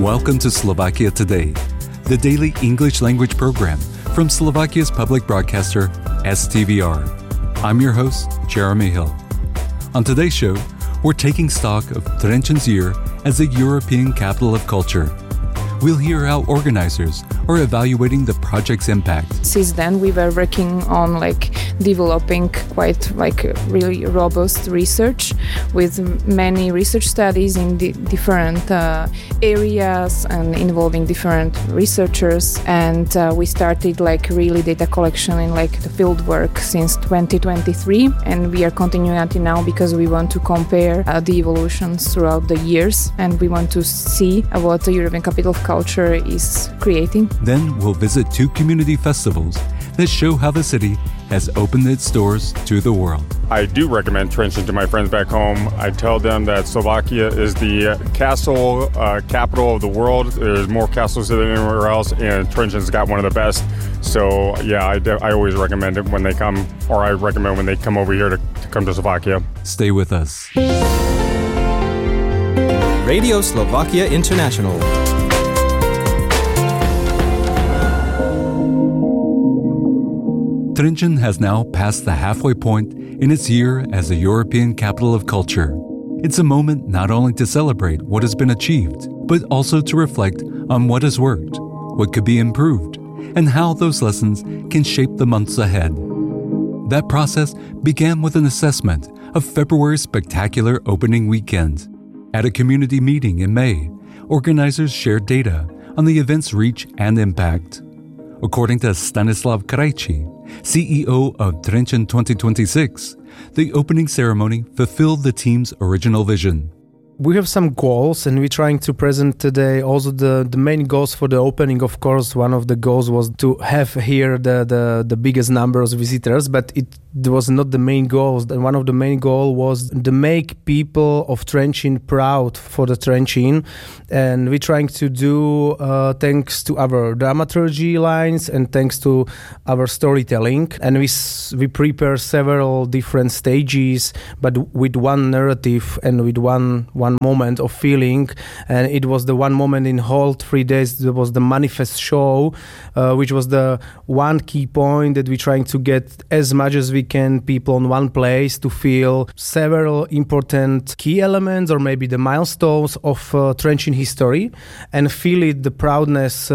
Welcome to Slovakia Today, the daily English language program from Slovakia's public broadcaster, STVR. I'm your host, Jeremy Hill. On today's show, we're taking stock of Trenchen's year as the European Capital of Culture. We'll hear how organizers are evaluating the project's impact. Since then, we were working on developing quite really robust research with many research studies in different areas and involving different researchers. And we started really data collection in the field work since 2023, and we are continuing until now because we want to compare the evolutions throughout the years, and we want to see what the European Capital of Culture is creating. Then we'll visit 2 community festivals that show how the city has opened its doors to the world. I do recommend Trenčín to my friends back home. I tell them that Slovakia is the castle capital of the world. There's more castles than anywhere else, and Trenčín's got one of the best. So yeah, I always recommend it when they come, or I recommend when they come over here to come to Slovakia. Stay with us. Radio Slovakia International. Trenčín has now passed the halfway point in its year as a European Capital of Culture. It's a moment not only to celebrate what has been achieved, but also to reflect on what has worked, what could be improved, and how those lessons can shape the months ahead. That process began with an assessment of February's spectacular opening weekend. At a community meeting in May, organizers shared data on the event's reach and impact. According to Stanislav Krajčí, CEO of Trenčín 2026, the opening ceremony fulfilled the team's original vision. We have some goals, and we're trying to present today also the main goals for the opening. Of course, one of the goals was to have here the biggest number of visitors, but it was not the main goal. One of the main goals was to make people of Trenčín proud for the Trenčín, and we're trying to do thanks to our dramaturgy lines and thanks to our storytelling. And we prepare several different stages, but with one narrative and with one moment of feeling. And it was the one moment in whole 3 days. There was the manifest show, which was the one key point that we're trying to get as much as we can people in one place to feel several important key elements or maybe the milestones of Trenčín history and feel it, the proudness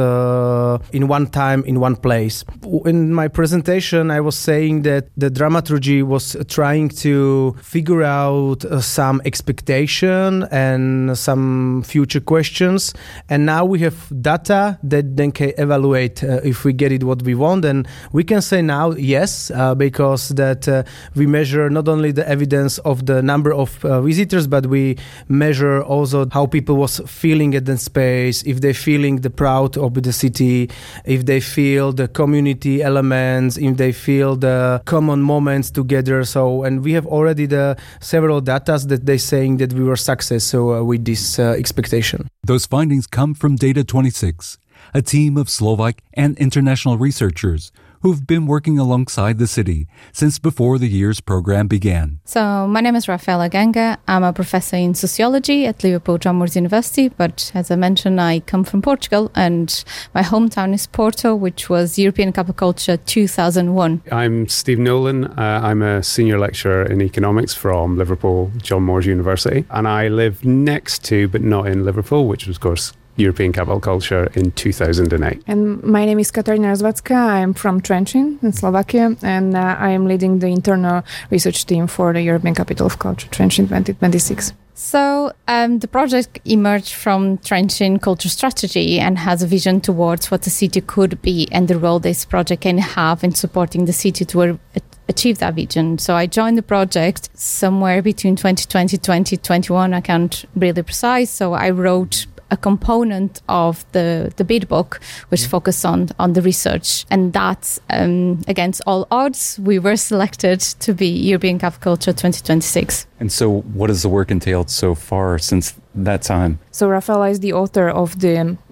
in one time, in one place. In my presentation, I was saying that the dramaturgy was trying to figure out some expectation and some future questions, and now we have data that then can evaluate if we get it what we want. And we can say now yes, because that we measure not only the evidence of the number of visitors, but we measure also how people was feeling at the space, if they feeling the proud of the city, if they feel the community elements, if they feel the common moments together. So, and we have already the several data that they saying that we were successful with this expectation. Those findings come from Data 26, a team of Slovak and international researchers who've been working alongside the city since before the year's program began. So my name is Rafaela Ganga. I'm a professor in sociology at Liverpool John Moores University, but as I mentioned, I come from Portugal and my hometown is Porto, which was European Cup of Culture 2001. I'm Steve Nolan. I'm a senior lecturer in economics from Liverpool John Moores University, and I live next to, but not in Liverpool, which was, of course, European Capital Culture in 2008. And my name is Katarina Rozvacka. I'm from Trenčín in Slovakia, and I am leading the internal research team for the European Capital of Culture Trenčín 2026. So the project emerged from Trenčín Culture Strategy and has a vision towards what the city could be and the role this project can have in supporting the city to achieve that vision. So I joined the project somewhere between 2020 and 2021. I can't really precise. So I wrote a component of the bid book which focused on the research, and that's against all odds we were selected to be European Cup of Culture 2026. And so what has the work entailed so far since that time? So Rafaela is the author of the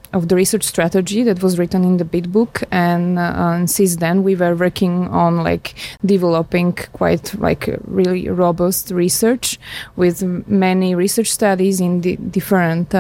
the research strategy that was written in the bid book, and since then we were working on like developing quite like really robust research with many research studies in the different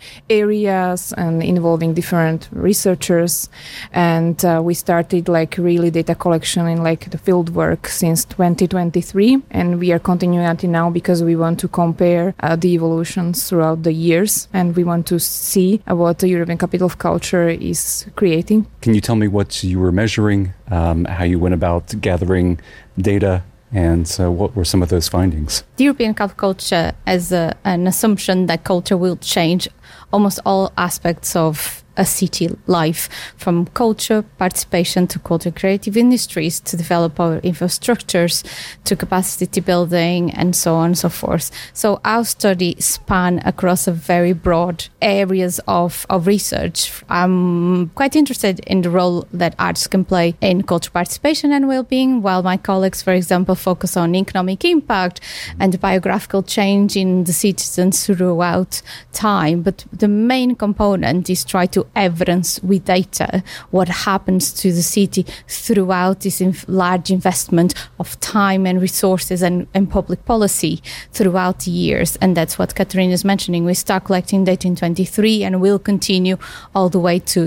areas and involving different researchers, and we started like really data collection in like the field work since 2023, and we are continuing until now because we want to compare the evolutions throughout the years, and we want to see what the European Capital of Culture is creating. Can you tell me what you were measuring, how you went about gathering data, and what were some of those findings? The European Capital of Culture has an assumption that culture will change almost all aspects of a city life, from culture, participation to culture creative industries, to develop our infrastructures, to capacity building, and so on and so forth. So our study span across a very broad areas of research. I'm quite interested in the role that arts can play in culture participation and well-being, while my colleagues, for example, focus on economic impact and biographical change in the citizens throughout time. But the main component is try to evidence with data what happens to the city throughout this large investment of time and resources and public policy throughout the years. And that's what Katarina is mentioning. We start collecting data in 23 and will continue all the way to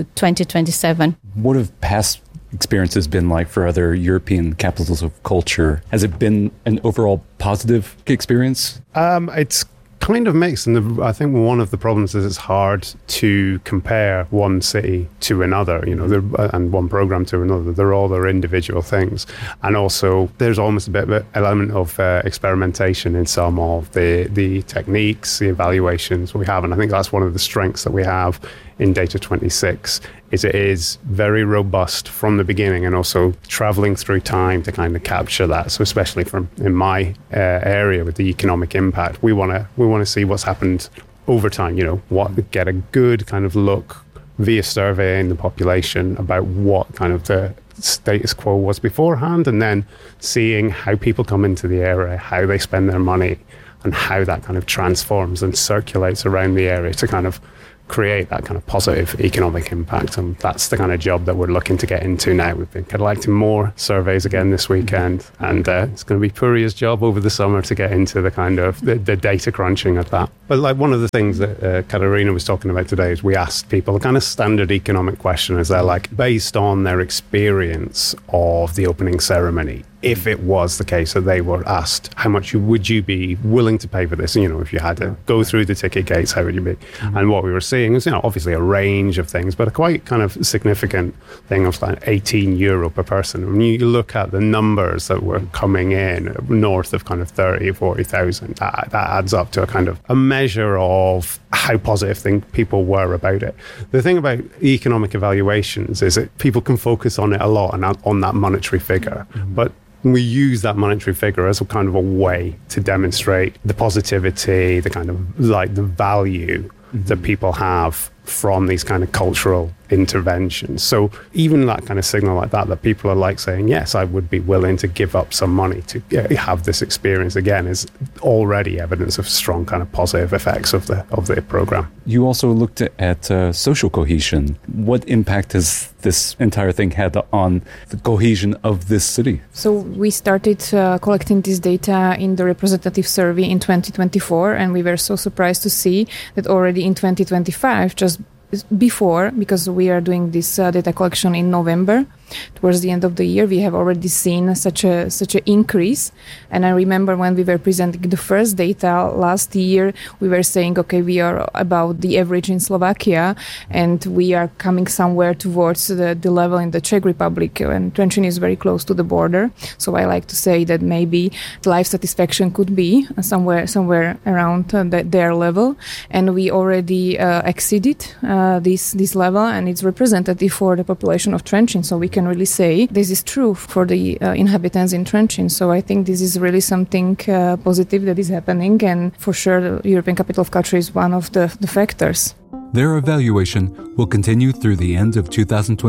2027. What have past experiences been like for other European capitals of culture? Has it been an overall positive experience? It's kind of mixed, and I think one of the problems is it's hard to compare one city to another, and one program to another. They're all their individual things, and also there's almost a bit of an element of experimentation in some of the techniques, the evaluations we have, and I think that's one of the strengths that we have in Data 26. Is it is very robust from the beginning, and also traveling through time to kind of capture that. So especially from in my area with the economic impact, we want to see what's happened over time. Get a good kind of look via surveying the population about what kind of the status quo was beforehand, and then seeing how people come into the area, how they spend their money, and how that kind of transforms and circulates around the area to kind of create that kind of positive economic impact. And that's the kind of job that we're looking to get into now. We've been collecting more surveys again this weekend, and it's going to be Puria's job over the summer to get into the kind of the data crunching of that. But like one of the things that Katarina was talking about today is we asked people a kind of standard economic question, is they're like, based on their experience of the opening ceremony, if it was the case that they were asked, how much would you be willing to pay for this? If you had to go through the ticket gates, how would you be? Mm-hmm. And what we were seeing was, obviously a range of things, but a quite kind of significant thing of like €18 per person. When you look at the numbers that were coming in north of kind of 30, 40,000, that adds up to a kind of a measure of how positive people were about it. The thing about economic evaluations is that people can focus on it a lot and on that monetary figure, but we use that monetary figure as a kind of a way to demonstrate the positivity, the kind of like the value that people have from these kind of cultural interventions. So even that kind of signal like that people are like saying, yes, I would be willing to give up some money to have this experience again, is already evidence of strong kind of positive effects of the program. You also looked at social cohesion. What impact has this entire thing had on the cohesion of this city? So we started collecting this data in the representative survey in 2024, and we were so surprised to see that already in 2025, just before, because we are doing this data collection in November, towards the end of the year, we have already seen such an increase. And I remember when we were presenting the first data last year, we were saying, okay, we are about the average in Slovakia, and we are coming somewhere towards the level in the Czech Republic, and Trenčín is very close to the border. So I like to say that maybe the life satisfaction could be somewhere around their level, and we already exceeded this level, and it's representative for the population of Trenčín. So we can really say this is true for the inhabitants in Trenčín. So I think this is really something positive that is happening, and for sure the European Capital of Culture is one of the factors. Their evaluation will continue through the end of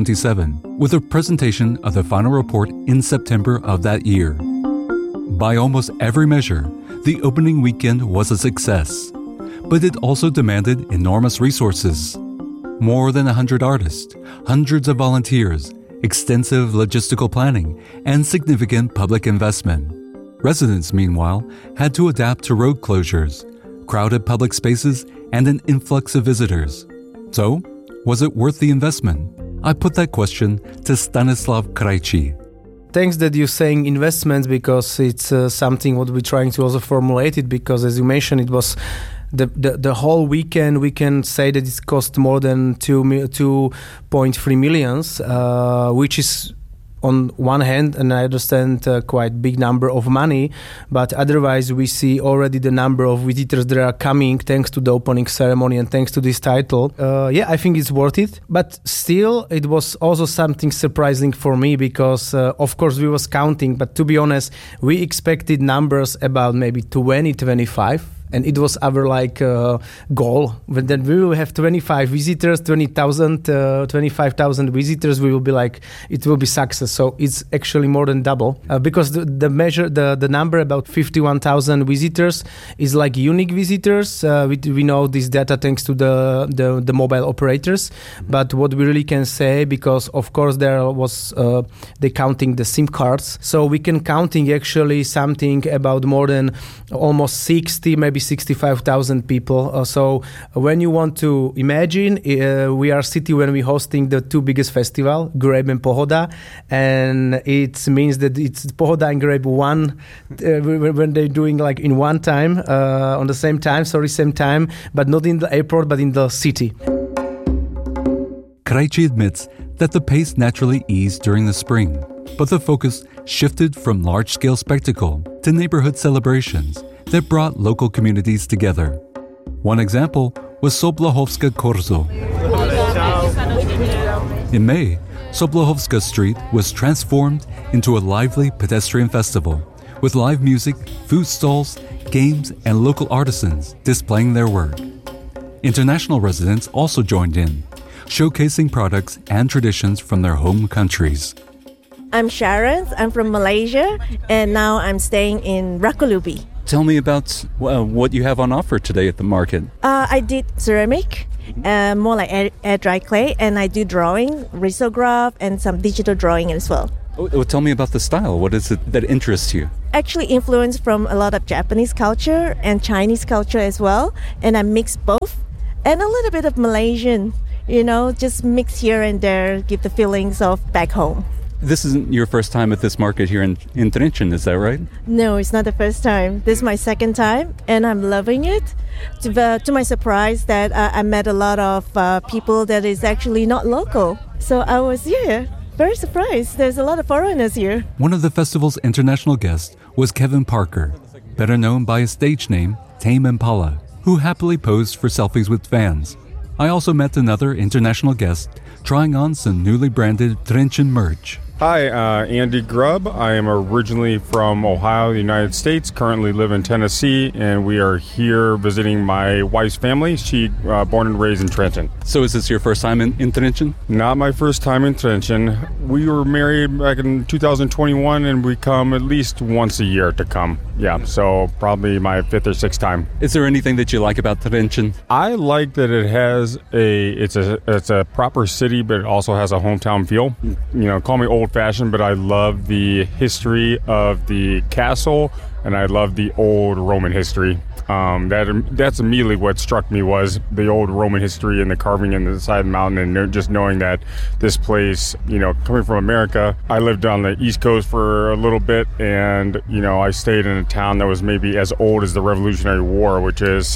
2027, with a presentation of the final report in September of that year. By almost every measure, the opening weekend was a success, but it also demanded enormous resources. More than 100 artists, hundreds of volunteers, extensive logistical planning, and significant public investment. Residents, meanwhile, had to adapt to road closures, crowded public spaces, and an influx of visitors. So, was it worth the investment? I put that question to Stanislav Krajčí. Thanks that you're saying investments, because it's something what we're trying to also formulate it, because as you mentioned, it was the whole weekend. We can say that it cost more than 2.3 millions, which is on one hand, and I understand quite big number of money, but otherwise we see already the number of visitors that are coming thanks to the opening ceremony and thanks to this title. I think it's worth it, but still it was also something surprising for me, because of course we was counting, but to be honest, we expected numbers about maybe 20-25. And it was our goal. When then we will have 25 visitors, 25,000 visitors. We will be it will be success. So it's actually more than double, because the number about 51,000 visitors is unique visitors. We know this data thanks to the mobile operators. But what we really can say, because of course there was they counting the SIM cards, so we can counting actually something about more than almost 60, maybe 65,000 people. So when you want to imagine, we are a city when we're hosting the two biggest festival, Grape and Pohoda, and it means that it's Pohoda and Grape one when they're doing in one time, on the same time, but not in the airport, but in the city. Krajčí admits that the pace naturally eased during the spring, but the focus shifted from large-scale spectacle to neighborhood celebrations that brought local communities together. One example was Soblahovska Korzo. In May, Soblahovska Street was transformed into a lively pedestrian festival with live music, food stalls, games, and local artisans displaying their work. International residents also joined in, showcasing products and traditions from their home countries. I'm Sharon, I'm from Malaysia, and now I'm staying in Rakulubi. Tell me about what you have on offer today at the market. I did ceramic, more like air dry clay, and I do drawing, risograph, and some digital drawing as well. Tell me about the style. What is it that interests you? Actually influenced from a lot of Japanese culture and Chinese culture as well, and I mix both, and a little bit of Malaysian, just mix here and there, give the feelings of back home. This isn't your first time at this market here in Trenčín, is that right? No, it's not the first time. This is my second time, and I'm loving it. To my surprise, that I met a lot of people that is actually not local. So I was very surprised. There's a lot of foreigners here. One of the festival's international guests was Kevin Parker, better known by his stage name, Tame Impala, who happily posed for selfies with fans. I also met another international guest trying on some newly branded Trenčín merch. Hi, Andy Grubb. I am originally from Ohio, the United States, currently live in Tennessee, and we are here visiting my wife's family. She born and raised in Trenčín. So is this your first time in Trenčín? Not my first time in Trenčín. We were married back in 2021, and we come at least once a year to come. Yeah, so probably my fifth or sixth time. Is there anything that you like about Trenčín? I like that it has it's a proper city, but it also has a hometown feel. Call me old-fashioned, but I love the history of the castle, and I love the old Roman history. That's immediately what struck me, was the old Roman history and the carving in the side of the mountain, and just knowing that this place, coming from America, I lived on the East Coast for a little bit, and I stayed in a town that was maybe as old as the Revolutionary War, which is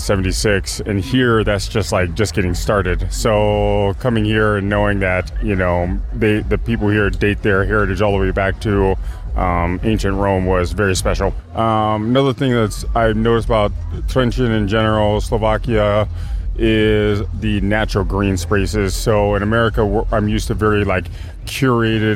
1776, and here that's just getting started. So coming here and knowing that the people here date their heritage all the way back to ancient Rome was very special. Another thing that I've noticed about Trenčín in general, Slovakia, is the natural green spaces. So in America, I'm used to very curated,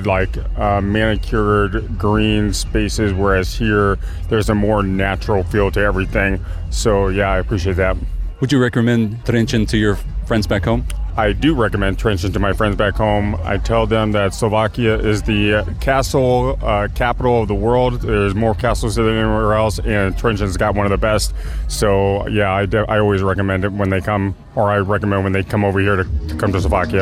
manicured green spaces, whereas here there's a more natural feel to everything. So yeah, I appreciate that. Would you recommend Trenčín to your friends back home? I do recommend Trenčín to my friends back home. I tell them that Slovakia is the castle capital of the world. There's more castles than anywhere else, and Trenčín's got one of the best. So, yeah, I always recommend it when they come, or I recommend when they come over here to come to Slovakia.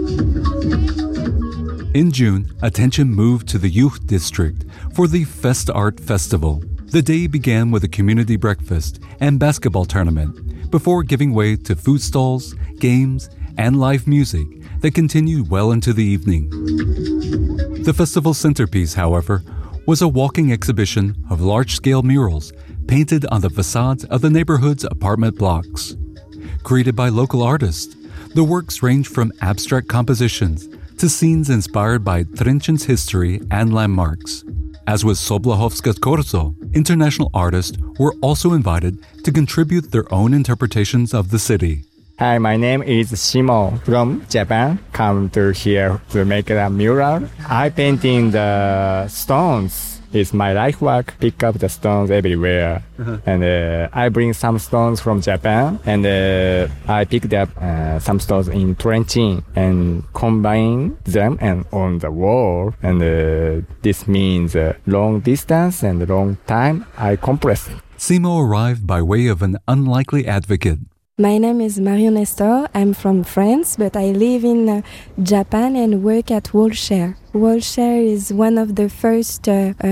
In June, attention moved to the Youth District for the Fest Art Festival. The day began with a community breakfast and basketball tournament before giving way to food stalls, games, and live music that continued well into the evening. The festival centerpiece, however, was a walking exhibition of large-scale murals painted on the facades of the neighborhood's apartment blocks. Created by local artists, the works range from abstract compositions to scenes inspired by Trenčín's history and landmarks. As with Soblahovska Korzo, international artists were also invited to contribute their own interpretations of the city. Hi, my name is Shimo from Japan. Come to here to make a mural. I painting the stones. It's my life work. Pick up the stones everywhere. And I bring some stones from Japan. And I picked up some stones in Trenčín and combine them and on the wall. And this means long distance and long time. I compress. Simo arrived by way of an unlikely advocate. My name is Marion Nestor. I'm from France, but I live in Japan and work at Wallshare. Wallshare is one of the first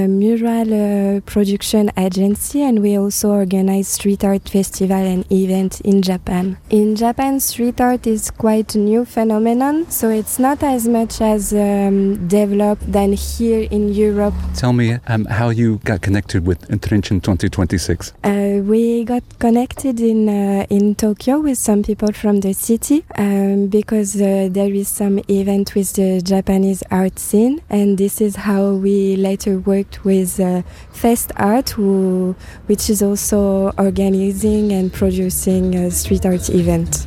mural production agency, and we also organize street art festival and event in Japan. In Japan, street art is quite a new phenomenon, so it's not as much as developed than here in Europe. Tell me how you got connected with Trenčín 2026. We got connected in Tokyo with some people from the city because there is some event with the Japanese art scene, and this is how we later worked with Fest Art, which is also organizing and producing a street art event.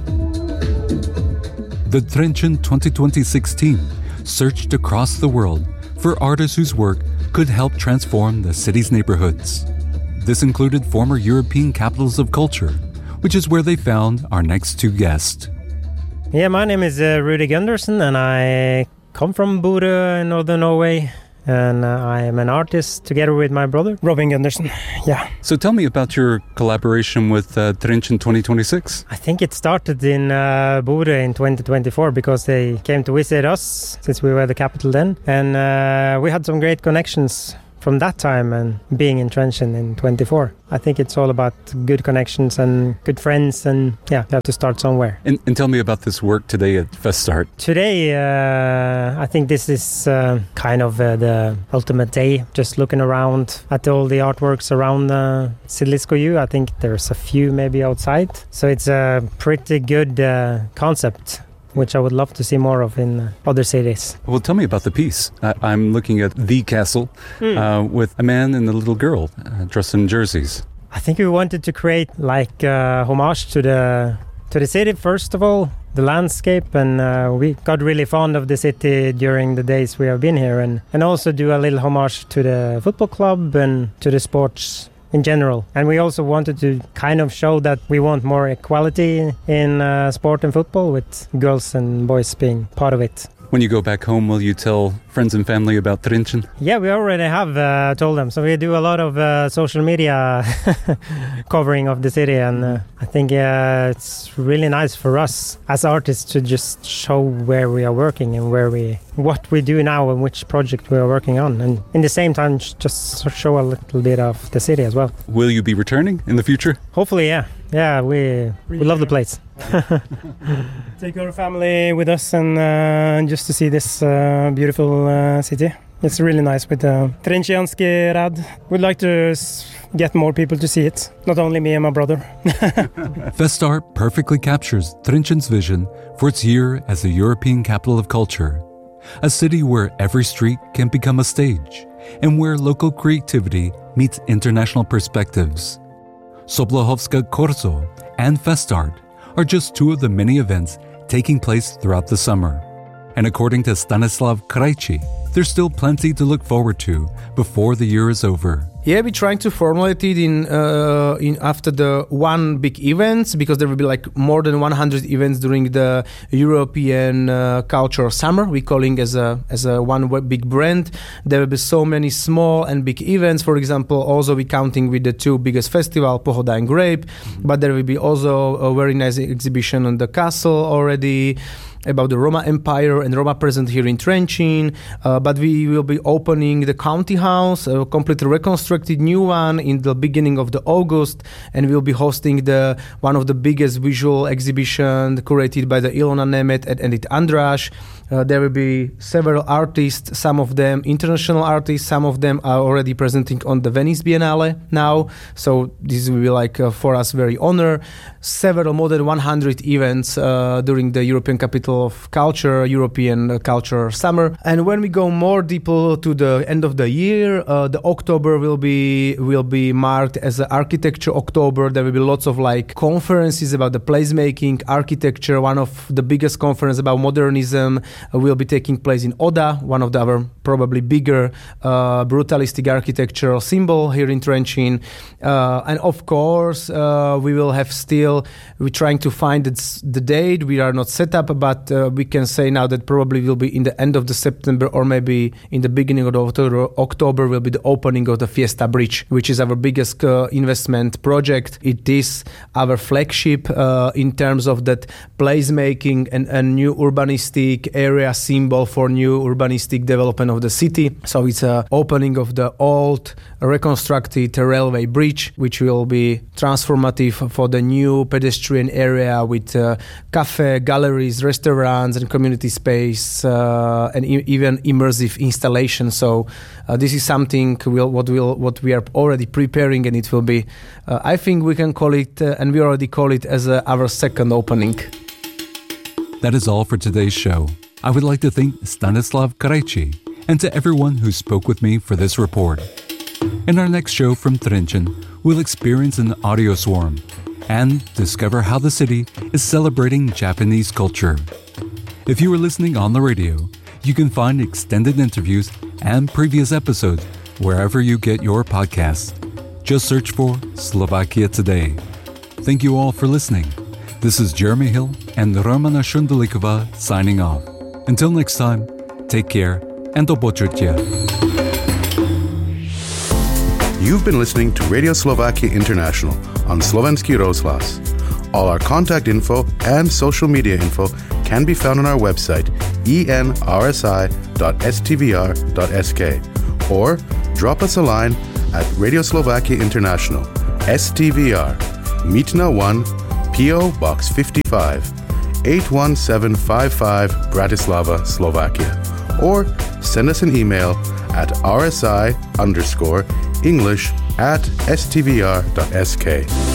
The Trenčín 2026 team searched across the world for artists whose work could help transform the city's neighborhoods. This included former European capitals of culture, which is where they found our next two guests. Yeah, my name is Rudy Gunderson, and I come from Bodø in northern Norway, and I am an artist together with my brother, Robin Gunderson. Yeah. So tell me about your collaboration with Trenčín 2026. I think it started in Bodø in 2024 because they came to visit us since we were the capital then, and we had some great connections from that time and being in Trenčín in 24. I think it's all about good connections and good friends, and yeah, you have to start somewhere. And tell me about this work today at Fest Art. Today, I think this is kind of the ultimate day, just looking around at all the artworks around Silisco U. I think there's a few maybe outside. So it's a pretty good concept, which I would love to see more of in other cities. Well, tell me about the piece. I'm looking at the castle with a man and a little girl dressed in jerseys. I think we wanted to create like homage to the city, first of all, the landscape, and we got really fond of the city during the days we have been here, and also do a little homage to the football club and to the sports in general. And we also wanted to kind of show that we want more equality in sport and football, with girls and boys being part of it. When you go back home, will you tell friends and family about Trenčín? Yeah, we already have told them. So we do a lot of social media covering of the city, and I think it's really nice for us as artists to just show where we are working and what we do now and which project we are working on, and in the same time just show a little bit of the city as well. Will you be returning in the future? Hopefully, yeah. Yeah, we love the place. Take our family with us and just to see this beautiful city. It's really nice with the Trenčianski Rad. We'd like to get more people to see it, not only me and my brother. Fest Art perfectly captures Trenčín's vision for its year as the European capital of culture, a city where every street can become a stage and where local creativity meets international perspectives. Soblahovska Korzo and Fest Art are just two of the many events taking place throughout the summer. And according to Stanislav Krajčí, there's still plenty to look forward to before the year is over. Yeah, we're trying to formulate it in after the one big event, because there will be like more than 100 events during the European Culture Summer. We're calling as a one big brand. There will be so many small and big events. For example, also we're counting with the two biggest festivals, Pohoda and Grape, but there will be also a very nice exhibition on the castle already, about the Roma Empire and Roma present here in Trenčín, but we will be opening the county house, a completely reconstructed new one in the beginning of the August, and we'll be hosting one of the biggest visual exhibition curated by the Ilona Nemet and Edith András. There will be several artists, some of them international artists, some of them are already presenting on the Venice Biennale now, so this will be like for us very honor. Several, more than 100 events during the European Capital of Culture, European Culture Summer. And when we go more deeper to the end of the year, the October will be marked as an Architecture October. There will be lots of like conferences about the placemaking, architecture. One of the biggest conferences about modernism will be taking place in Oda, one of our probably bigger brutalistic architectural symbol here in Trenčín. And of course, we will have we're trying to find the date. We are not set up, but we can say now that probably will be in the end of the September or maybe in the beginning of October will be the opening of the Fiesta Bridge, which is our biggest investment project. It is our flagship in terms of that placemaking and a new urbanistic area symbol for new urbanistic development of the city. So it's a opening of the old reconstructed railway bridge, which will be transformative for the new pedestrian area with cafe, galleries, restaurants and community space and even immersive installation. So this is something what we are already preparing, and it will be I think we can call it and we already call it as our second opening. That is all for today's show. I would like to thank Stanislav Krejci and to everyone who spoke with me for this report. In our next show from Trenčín, we'll experience an audio swarm and discover how the city is celebrating Japanese culture. If you are listening on the radio, you can find extended interviews and previous episodes wherever you get your podcasts. Just search for Slovakia Today. Thank you all for listening. This is Jeremy Hill and Romana Shundalikova signing off. Until next time, take care and do počutia. You've been listening to Radio Slovakia International on Slovenský rozhlas. All our contact info and social media info can be found on our website enrsi.stvr.sk or drop us a line at Radio Slovakia International, STVR, Mítna 1, PO Box 55, 81755, Bratislava, Slovakia. Or send us an email at rsi_English@stvr.sk.